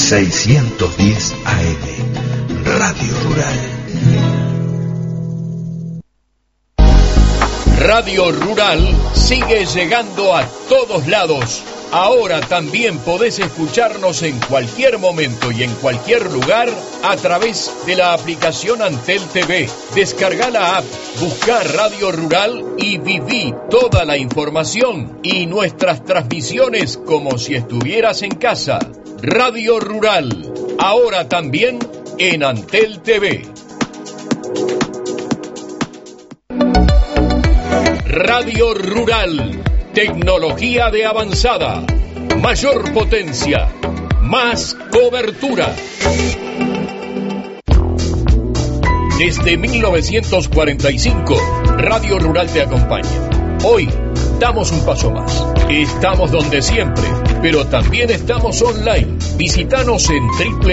610 AM, Radio Rural. Radio Rural sigue llegando a todos lados. Ahora también podés escucharnos en cualquier momento y en cualquier lugar a través de la aplicación Antel TV. Descarga la app, busca Radio Rural y viví toda la información y nuestras transmisiones como si estuvieras en casa. Radio Rural, ahora también en Antel TV. Radio Rural, tecnología de avanzada, mayor potencia, más cobertura. Desde 1945, Radio Rural te acompaña. Hoy damos un paso más. Estamos donde siempre, pero también estamos online. Visítanos en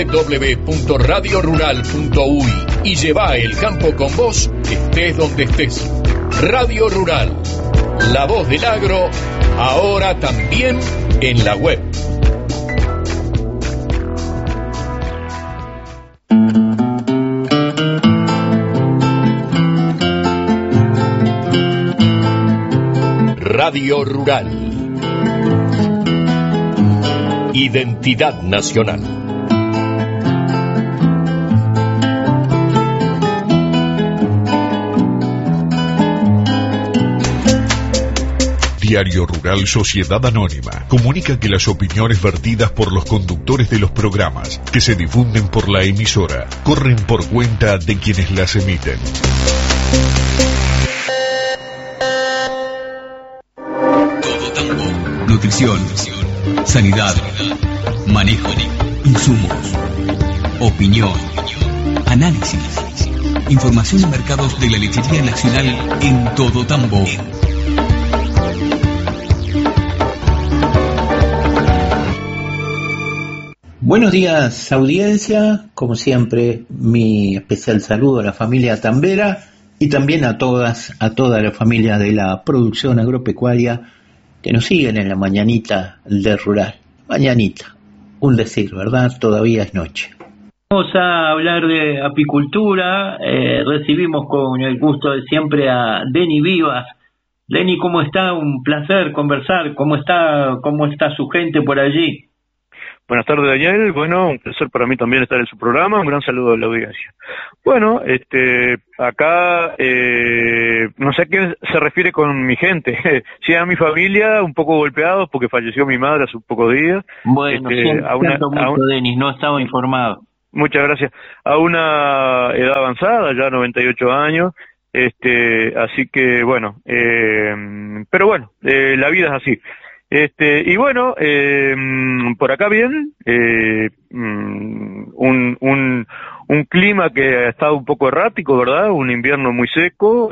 www.radiorural.uy y lleva el campo con vos, estés donde estés. Radio Rural, la voz del agro, ahora también en la web. Radio Rural. Identidad nacional. Diario Rural Sociedad Anónima comunica que las opiniones vertidas por los conductores de los programas que se difunden por la emisora corren por cuenta de quienes las emiten. Nutrición, sanidad, manejo, insumos, opinión, análisis, información de mercados de la lechería nacional en Todo Tambo. Buenos días, audiencia. Como siempre, mi especial saludo a la familia Tambera y también a toda la familia de la producción agropecuaria que nos siguen en la mañanita de Rural. Mañanita, un decir, ¿verdad? Todavía es noche. Vamos a hablar de apicultura. Recibimos con el gusto de siempre a Denny Vivas. Denny, ¿cómo está? Un placer conversar. ¿Cómo está su gente por allí? Buenas tardes, Daniel. Bueno, un placer para mí también estar en su programa. Un gran saludo a la audiencia. Bueno, acá, no sé a qué se refiere con mi gente. Sí, a mi familia, un poco golpeados porque falleció mi madre hace pocos días. Bueno, Denis, no estaba informado. Muchas gracias. A una edad avanzada, ya 98 años. Así que, bueno, pero bueno, la vida es así. Y bueno, por acá bien, un clima que ha estado un poco errático, ¿verdad? Un invierno muy seco,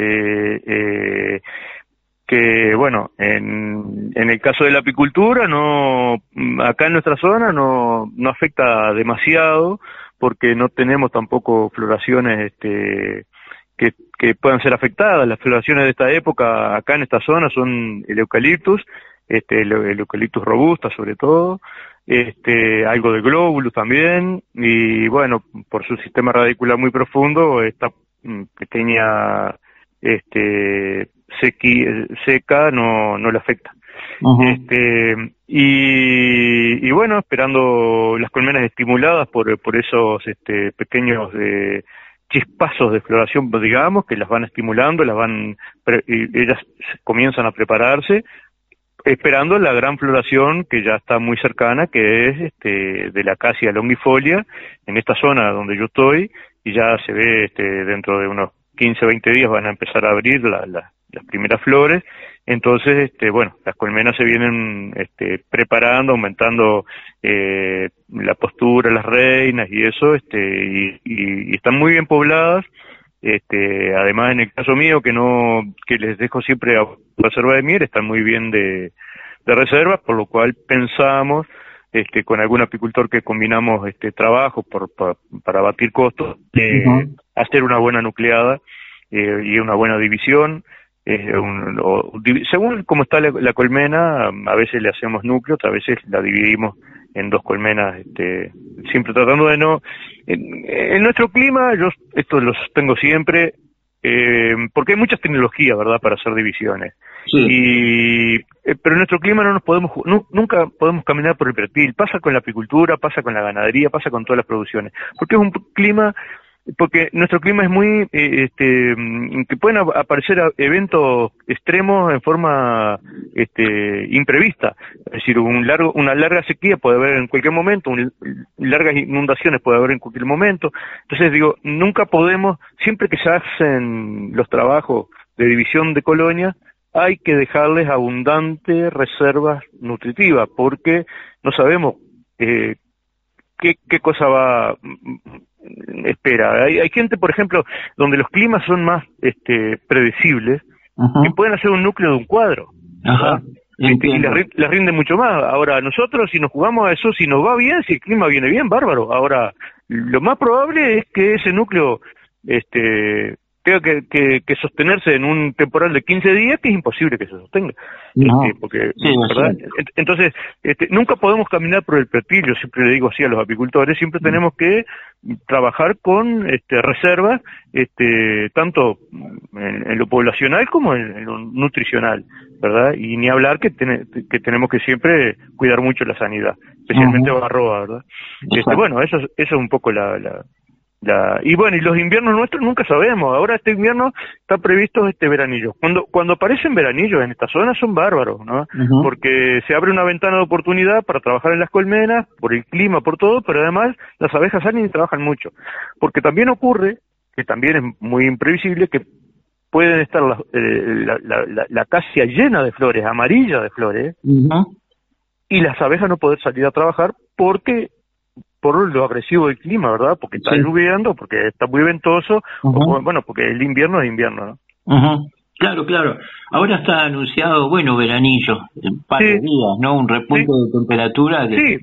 que bueno, en el caso de la apicultura, acá en nuestra zona no afecta demasiado, porque no tenemos tampoco floraciones, que puedan ser afectadas. Las floraciones de esta época acá en esta zona son el eucaliptus, el eucaliptus robusta sobre todo, algo de glóbulos también, y bueno, por su sistema radicular muy profundo, esta pequeña seca no le afecta. Uh-huh. Y bueno, esperando las colmenas estimuladas por esos pequeños chispazos de floración, digamos, que las van estimulando, y ellas comienzan a prepararse, esperando la gran floración que ya está muy cercana, que es de la acacia longifolia, en esta zona donde yo estoy, y ya se ve dentro de unos 15 o 20 días van a empezar a abrir las primeras flores. Entonces, bueno, las colmenas se vienen preparando, aumentando la postura, las reinas y eso, y están muy bien pobladas. Además, en el caso mío, que les dejo siempre a reserva de miel, están muy bien de reserva, por lo cual pensamos con algún apicultor que combinamos trabajo para abatir costos, uh-huh, hacer una buena nucleada y una buena división. Según cómo está la colmena, a veces le hacemos núcleo, a veces la dividimos en 2 colmenas, siempre tratando de no... En nuestro clima, yo esto lo sostengo siempre, porque hay muchas tecnologías, ¿verdad?, para hacer divisiones. Sí. Pero en nuestro clima nunca podemos caminar por el perfil. Pasa con la apicultura, pasa con la ganadería, pasa con todas las producciones. Porque nuestro clima es muy, que pueden aparecer eventos extremos en forma, imprevista. Es decir, una larga sequía puede haber en cualquier momento, largas inundaciones puede haber en cualquier momento. Entonces digo, nunca podemos, siempre que se hacen los trabajos de división de colonias, hay que dejarles abundantes reservas nutritivas, porque no sabemos qué cosa va espera. Hay gente, por ejemplo, donde los climas son más predecibles, que pueden hacer un núcleo de un cuadro, y les rinde mucho más. Ahora, nosotros, si nos jugamos a eso, si nos va bien, si el clima viene bien, bárbaro. Ahora, lo más probable es que ese núcleo tenga que sostenerse en un temporal de 15 días, que es imposible que se sostenga. Porque, sí, ¿verdad? Entonces, nunca podemos caminar por el perfil. Yo siempre le digo así a los apicultores, siempre tenemos que trabajar con reservas, tanto en lo poblacional como en lo nutricional, ¿verdad? Y ni hablar que tenemos que siempre cuidar mucho la sanidad, especialmente Barroa, ¿verdad? Bueno, eso es un poco y bueno, y los inviernos nuestros nunca sabemos. Ahora este invierno está previsto veranillo. Cuando aparecen veranillos en esta zona son bárbaros, ¿no? Porque se abre una ventana de oportunidad para trabajar en las colmenas, por el clima, por todo, pero además las abejas salen y trabajan mucho. Porque también ocurre, que también es muy imprevisible, que pueden estar la acacia llena de flores, amarilla de flores, y las abejas no poder salir a trabajar por lo agresivo del clima, ¿verdad? Porque está lloviendo, porque está muy ventoso, bueno, porque el invierno es invierno, ¿no? Claro. Ahora está anunciado, veranillo, en par de días, ¿no? Un repunte de temperatura.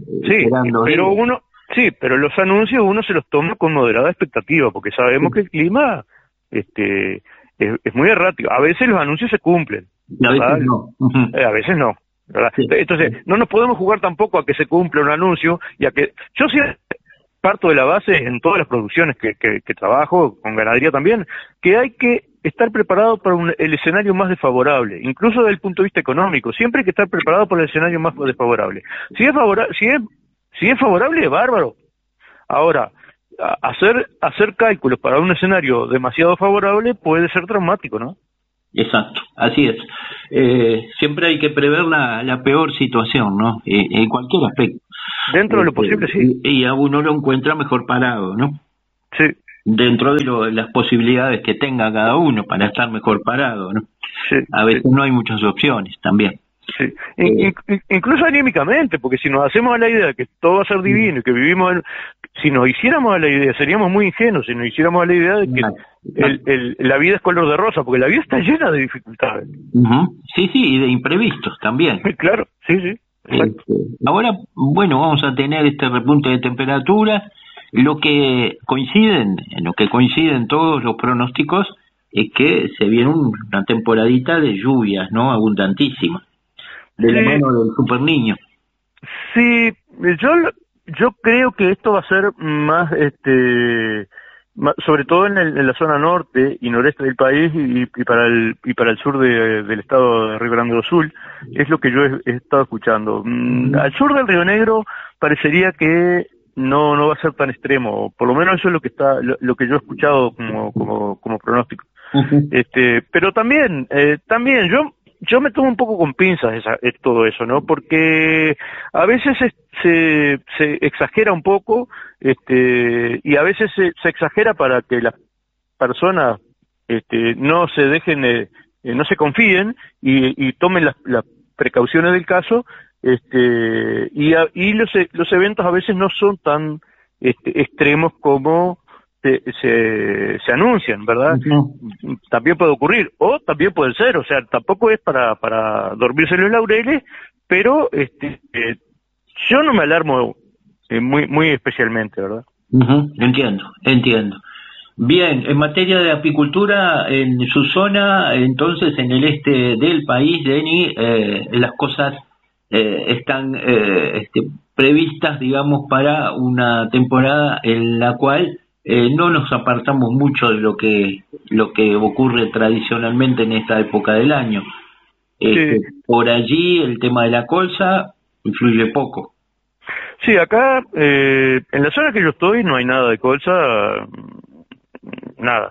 Pero los anuncios uno se los toma con moderada expectativa, porque sabemos que el clima, es muy errático. A veces los anuncios se cumplen, ¿verdad? A veces no. ¿Verdad? Entonces, no nos podemos jugar tampoco a que se cumpla un anuncio y a que... Yo sí parto de la base en todas las producciones que trabajo, con ganadería también, que hay que estar preparado para el escenario más desfavorable, incluso desde el punto de vista económico. Siempre hay que estar preparado para el escenario más desfavorable. Si es favorable, bárbaro. Ahora, hacer cálculos para un escenario demasiado favorable puede ser traumático, ¿no? Exacto, así es. Siempre hay que prever la peor situación, ¿no? En cualquier aspecto. Dentro de lo posible, sí. Y a uno lo encuentra mejor parado, ¿no? Sí. Dentro de las posibilidades que tenga cada uno para estar mejor parado, ¿no? Sí. A veces no hay muchas opciones también. Sí. Incluso anímicamente, porque si nos hacemos a la idea de que todo va a ser divino y que vivimos si nos hiciéramos a la idea, seríamos muy ingenuos si nos hiciéramos a la idea de que la vida es color de rosa, porque la vida está llena de dificultades. Sí, y de imprevistos también. Claro, sí. Ahora, vamos a tener este repunte de temperatura. En lo que coinciden todos los pronósticos es que se viene una temporadita de lluvias, ¿no? Abundantísima. De la mano del Super Niño. Sí, yo creo que esto va a ser más, sobre todo en la zona norte y noreste del país y para el sur del estado de Río Grande do Sul, es lo que yo he estado escuchando. Al sur del Río Negro parecería que no va a ser tan extremo, por lo menos eso es lo que yo he escuchado como pronóstico. Pero también yo me tomo un poco con pinzas todo eso, ¿no? Porque a veces se exagera un poco, y a veces se exagera para que las personas no se dejen, no se confíen y tomen las precauciones del caso, y los eventos a veces no son tan extremos como se anuncian, ¿verdad? También puede ocurrir, o también puede ser, o sea, tampoco es para dormirse en los laureles, pero yo no me alarmo muy especialmente, ¿verdad? Entiendo. Bien, en materia de apicultura, en su zona, entonces en el este del país, Denny, las cosas están previstas, digamos, para una temporada en la cual no nos apartamos mucho de lo que ocurre tradicionalmente en esta época del año. Sí. Por allí el tema de la colza influye poco. Sí, acá en la zona que yo estoy no hay nada de colza, nada.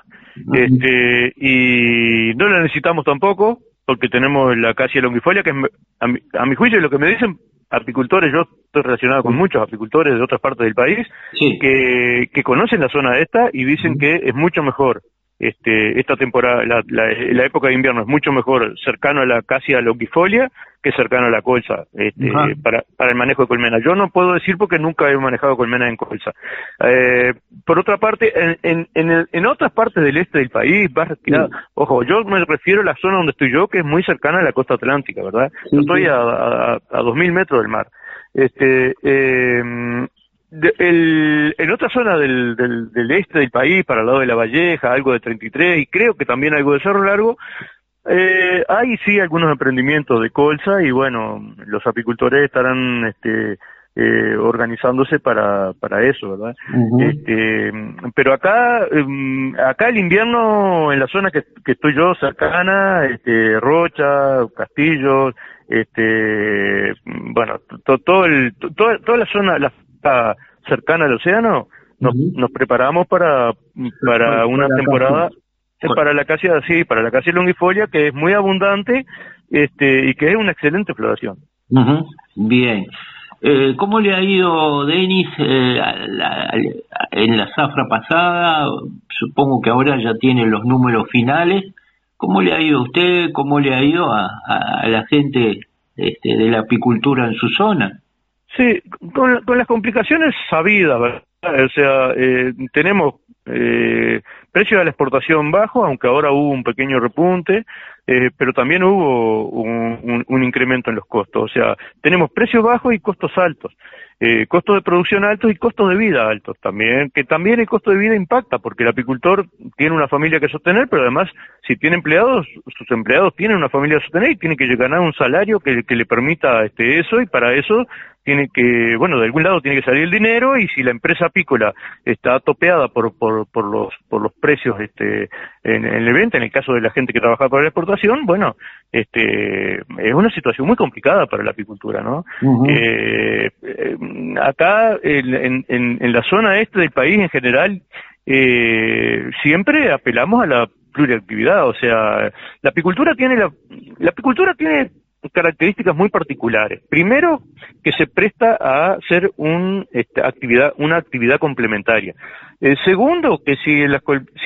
Y no la necesitamos tampoco, porque tenemos la acacia longifolia, que es, a mi juicio, lo que me dicen apicultores, yo estoy relacionado con muchos apicultores de otras partes del país, Sí. que conocen la zona esta y dicen que es mucho mejor esta temporada, la época de invierno es mucho mejor cercano a la acacia longifolia que cercano a la colza, para el manejo de colmena. Yo no puedo decir porque nunca he manejado colmena en colza. Por otra parte, en otras partes del este del país, ojo, yo me refiero a la zona donde estoy yo, que es muy cercana a la costa atlántica, ¿verdad? Yo estoy a 2000 metros del mar. En otra zona del este del país, para el lado de La Valleja, algo de 33, y creo que también algo de Cerro Largo, hay sí algunos emprendimientos de colza, y bueno, los apicultores estarán organizándose para eso, ¿verdad? Pero acá el invierno, en la zona que estoy yo, cercana, Rocha, Castillos, bueno, toda la zona, cercana al océano, nos preparamos para una temporada para la acacia longifolia, que es muy abundante y que es una excelente floración. Bien. ¿Cómo le ha ido, Denis, en la zafra pasada? Supongo que ahora ya tiene los números finales. ¿Cómo le ha ido a usted? ¿Cómo le ha ido a la gente de la apicultura en su zona? Sí, con las complicaciones sabidas, ¿verdad? O sea, tenemos precios de la exportación bajos, aunque ahora hubo un pequeño repunte, pero también hubo un incremento en los costos. O sea, tenemos precios bajos y costos altos, costos de producción altos y costos de vida altos también, que también el costo de vida impacta, porque el apicultor tiene una familia que sostener, pero además, si tiene empleados, sus empleados tienen una familia a sostener y tienen que ganar un salario que le permita eso, y para eso tiene que, bueno, de algún lado tiene que salir el dinero, y si la empresa apícola está topeada por los precios en el venta, en el caso de la gente que trabaja para la exportación, bueno, es una situación muy complicada para la apicultura, ¿no? Acá en la zona este del país en general, siempre apelamos a la pluriactividad. O sea, la apicultura tiene características muy particulares. Primero, que se presta a hacer una actividad complementaria. Segundo, que si